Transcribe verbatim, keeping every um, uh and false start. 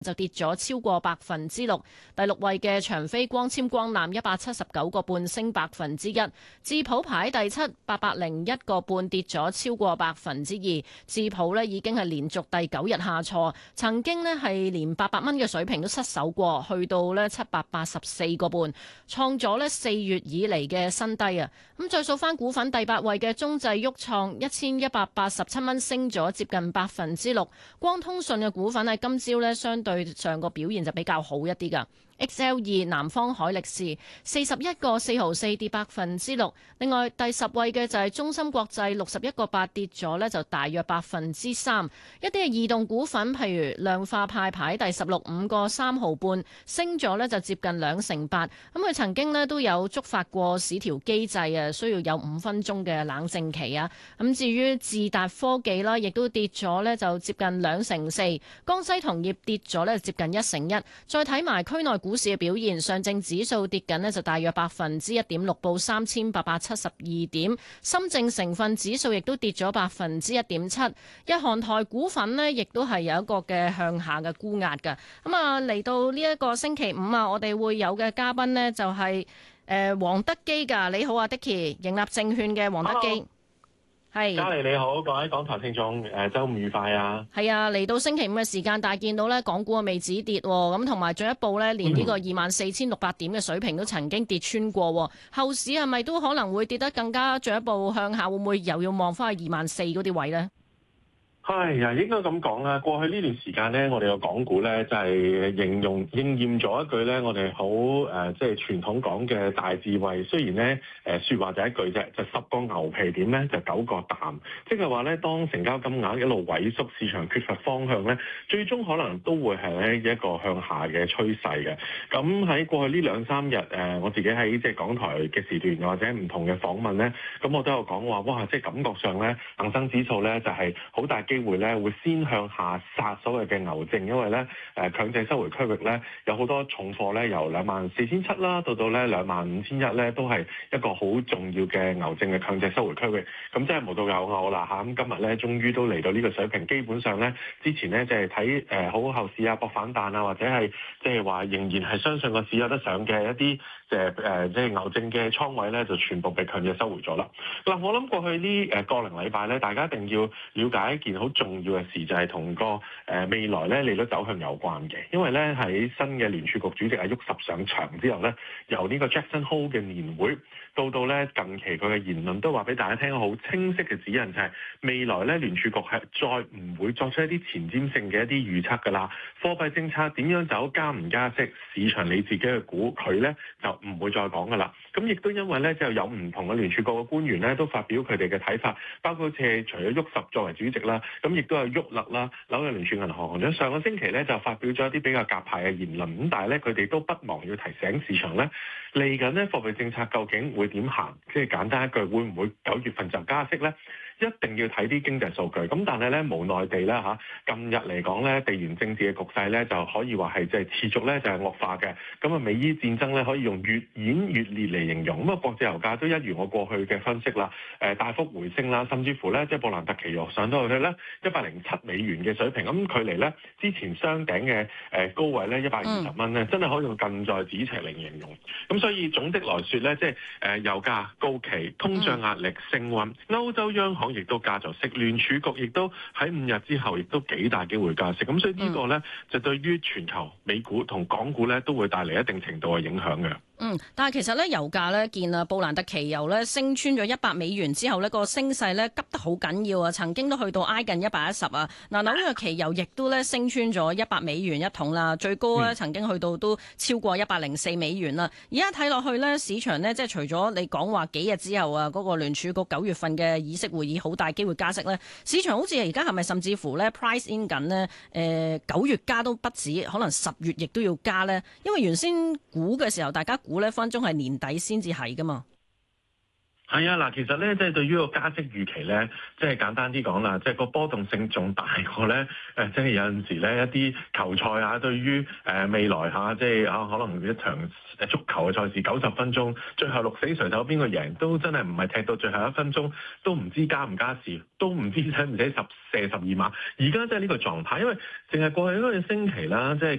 就跌咗超過百分之六。第六位嘅長飛光纖光纜一百七十九個半升百分之一。智普排第七，八百零一個半跌咗超過百分之二。智普呢已經係連續第九日下挫，曾經呢係連八百蚊嘅水平都失守過，去到呢七百八十四個半，創咗呢四月以嚟嘅新低啊！咁再數翻股份，第八位嘅中製旭創一千一百八十七蚊升咗接近百分之六。光通訊嘅股份喺今朝呢相對對上個表現就比較好一啲㗎。X L 二南方海力士四十一個四毫四跌百分之六。另外第十位嘅就係中芯國際六十一個八跌咗呢就大約百分之三。一啲嘅異動股份，譬如量化派牌第十六五個三毫半升咗呢就接近兩成八。咁佢曾經呢都有觸發過市調機制啊，需要有五分鐘嘅冷靜期啊。咁至於智達科技啦，亦都跌咗呢就接近兩成四。江西銅業跌咗呢接近一成一。再睇埋區內股市嘅表現，上證指數跌緊呢就大約百分之一點六，報三千八百七十二點。深證成分指數亦都跌咗百分之一點七。日韓台股份呢亦都係有一個嘅向下嘅沽壓㗎。咁啊嚟到呢一個星期五啊，我哋會有嘅嘉賓呢就係誒黃德基㗎。你好啊，Dicky，盈立證券嘅黃德基。係， 嘉莉你好，各位港台聽眾，誒週五愉快啊！係啊，嚟到星期五嘅時間，但係見到咧港股啊未止跌，咁同埋進一步咧，連呢個二萬四千六百點嘅水平都曾經跌穿過。後市係咪都可能會跌得更加進一步向下？會唔會又要望翻去二萬四嗰啲位咧？ 係啊，應該咁講啦。過去呢段時間咧，我哋個港股咧就係形容應驗咗一句咧，我哋好誒，即係傳統講嘅大智慧。雖然咧誒説話就一句啫，就十個牛皮點咧就九個淡，即係話咧，當成交金額一路萎縮，市場缺乏方向咧，最終可能都會係咧一個向下嘅趨勢嘅。咁喺過去呢兩三日誒，我自己喺即係港台嘅時段或者唔同嘅訪問咧，咁我都有講話，哇！即係感覺上咧，恒生指數咧就係好大機會咧會先向下殺所謂嘅牛證，因為咧誒強制收回區域咧有好多重貨咧，由兩萬四千七啦到到咧兩萬五千一咧，都係一個好重要嘅牛證嘅強制收回區域。咁即係無獨有偶啦嚇，咁今日咧終於都嚟到呢個水平。基本上咧之前咧即係睇誒好後市啊、搏反彈啊，或者係即係話仍然係相信個市有得上嘅一啲誒誒即係牛證嘅倉位咧，就全部被強制收回咗啦。嗱，我諗過去呢誒個零禮拜咧，大家一定要了解一件好重要嘅事，就係同個誒未來咧利率走向有關嘅。因為咧喺新嘅聯儲局主席阿沃什上場之後咧，由呢個 Jackson Hole 嘅年會到到咧近期佢嘅言論都話俾大家聽好清晰嘅指引，就係未來咧聯儲局係再唔會作出一啲前瞻性嘅一啲預測㗎啦。貨幣政策點樣走，加唔加息，市場你自己去估，佢咧就唔會再講㗎啦。咁亦都因為咧就有唔同嘅聯儲局嘅官員咧都發表佢哋嘅睇法，包括好似係除咗沃什作為主席啦，咁亦都有沃勒啦，紐約聯儲銀行行長上個星期咧就發表咗一啲比較鴿派嘅言論，咁但係咧佢哋都不忘要提醒市場咧嚟緊咧貨幣政策究竟會點行，即係簡單一句，會唔會九月份就加息咧？一定要睇啲經濟數據，咁但係咧無奈地咧嚇，近日嚟講咧地緣政治嘅局勢咧就可以話係即係持續咧就係惡化嘅，咁啊美伊戰爭咧可以用越演越烈嚟形容，咁啊國際油價都一如我過去嘅分析啦，誒大幅回升啦，甚至乎咧即係布蘭特期油上到去咧一百零七美元嘅水平，咁距離咧之前雙頂嘅誒高位咧一百二十蚊咧，真係可以用近在咫尺嚟形容。咁所以總的來說咧，即係誒油價高企，通脹壓力升溫，歐洲央行亦都加咗息，聯儲局亦都喺五日之後亦都幾大機會加息，咁所以呢個呢，就對於全球美股同港股呢，都會帶嚟一定程度嘅影響嘅。 嗯，但係其實咧油價咧見啊布蘭特期油咧升穿咗一百美元之後呢個升勢咧急得好緊要啊，曾經都去到挨近一百一十啊。嗱，紐約期油亦都咧升穿咗一百美元一桶啦，最高咧曾經去到都超過一百零四美元啦。而家睇落去呢，市場呢，即係除咗你講話幾日之後啊，嗰個聯儲局九月份嘅議息會議好大機會加息呢，市場好似而家係咪甚至乎咧 price in 緊呢？誒、呃、九月加都不止，可能十月亦都要加呢？因為原先估嘅時候大家估呢分鐘係年底先至係噶嘛。 係啊，嗱，其實咧，即係對於個加息預期咧，即係簡單啲講啦，即係個波動性仲大過咧，誒，即係有陣時咧一啲球賽啊，對於誒未來嚇，即係啊，可能一場誒足球嘅賽事九十分鐘，最後鹿死誰手邊個贏，都真係唔係踢到最後一分鐘，都唔知加唔加時，都唔知使唔使十射十二碼。而家即係呢個狀態，因為淨係過去嗰個星期啦，即係